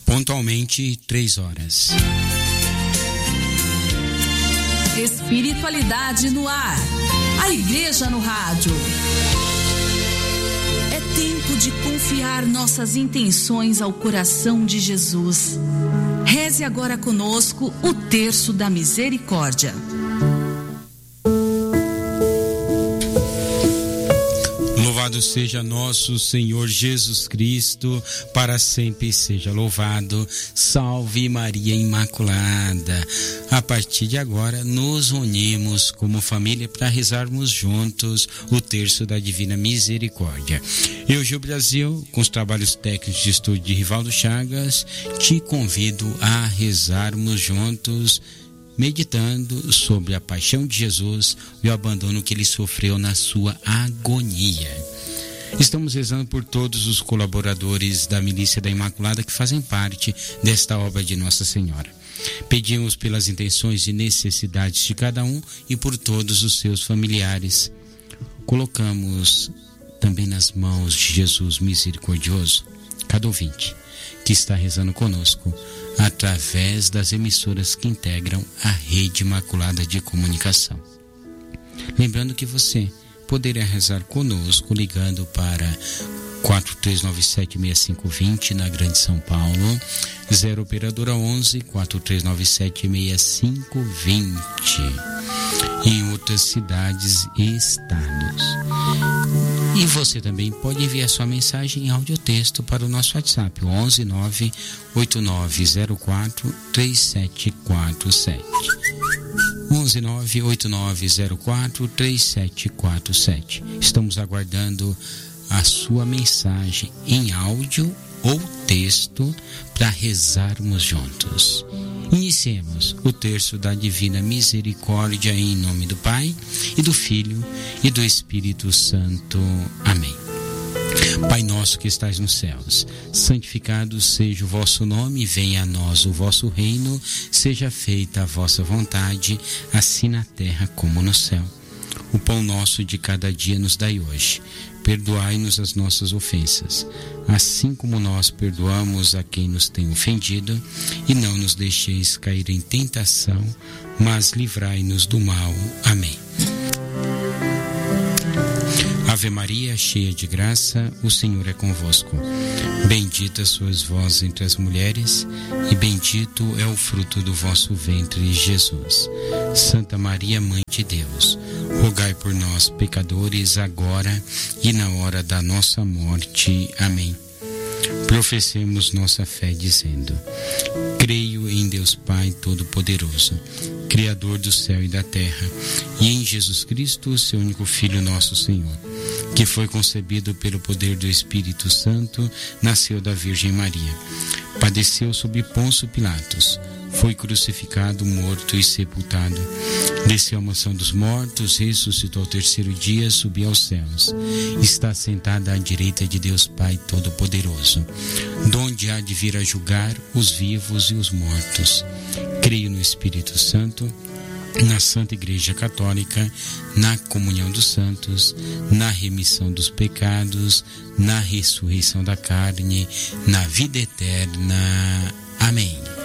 Pontualmente 3h. Espiritualidade no ar. A Igreja no rádio. É tempo de confiar nossas intenções ao coração de Jesus. Reze agora conosco o Terço da Misericórdia. Louvado seja nosso Senhor Jesus Cristo, para sempre seja louvado. Salve Maria Imaculada. A partir de agora, nos unimos como família para rezarmos juntos o Terço da Divina Misericórdia. Eu, Gil Brasil, com os trabalhos técnicos de estúdio de Rivaldo Chagas, te convido a rezarmos juntos, meditando sobre a paixão de Jesus e o abandono que ele sofreu na sua agonia. Estamos rezando por todos os colaboradores da Milícia da Imaculada que fazem parte desta obra de Nossa Senhora. Pedimos pelas intenções e necessidades de cada um e por todos os seus familiares. Colocamos também nas mãos de Jesus misericordioso cada ouvinte que está rezando conosco através das emissoras que integram a Rede Imaculada de Comunicação. Lembrando que você poderá rezar conosco ligando para 4397-6520 na Grande São Paulo, 0 operadora 11 4397-6520 em outras cidades e estados. E você também pode enviar sua mensagem em áudio ou texto para o nosso WhatsApp, 11 98904 3747. 11 98904 3747. Estamos aguardando a sua mensagem em áudio ou texto para rezarmos juntos. Iniciemos o Terço da Divina Misericórdia em nome do Pai, e do Filho, e do Espírito Santo. Amém. Pai nosso que estais nos céus, santificado seja o vosso nome, venha a nós o vosso reino, seja feita a vossa vontade, assim na terra como no céu. O pão nosso de cada dia nos dai hoje. Perdoai-nos as nossas ofensas, assim como nós perdoamos a quem nos tem ofendido, e não nos deixeis cair em tentação, mas livrai-nos do mal. Amém. Ave Maria, cheia de graça, o Senhor é convosco. Bendita sois vós entre as mulheres, e bendito é o fruto do vosso ventre, Jesus. Santa Maria, Mãe de Deus, rogai por nós, pecadores, agora e na hora da nossa morte. Amém. Professemos nossa fé dizendo: creio em Deus Pai Todo-Poderoso, Criador do céu e da terra, e em Jesus Cristo, seu único Filho, nosso Senhor, que foi concebido pelo poder do Espírito Santo, nasceu da Virgem Maria, padeceu sob Pôncio Pilatos, foi crucificado, morto e sepultado, desceu à mansão dos mortos, ressuscitou ao terceiro dia, subiu aos céus, está sentada à direita de Deus Pai Todo-Poderoso, donde há de vir a julgar os vivos e os mortos. Creio no Espírito Santo, na Santa Igreja Católica, na comunhão dos santos, na remissão dos pecados, na ressurreição da carne, na vida eterna. Amém.